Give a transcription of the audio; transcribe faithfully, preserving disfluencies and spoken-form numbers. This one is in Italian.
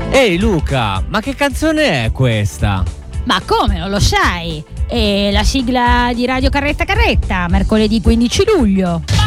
Ehi Luca, ma che canzone è questa? Ma come, non lo sai? È la sigla di Radio Carretta Carretta, mercoledì quindici luglio.